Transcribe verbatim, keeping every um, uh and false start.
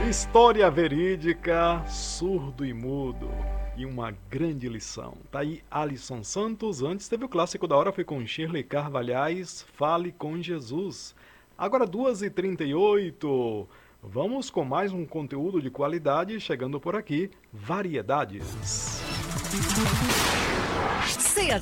História verídica, surdo e mudo. E uma grande lição. Tá aí Alisson Santos. Antes teve o clássico da hora, foi com Shirley Carvalhais, Fale com Jesus. Agora duas e trinta e oito. Vamos com mais um conteúdo de qualidade chegando por aqui. Variedades.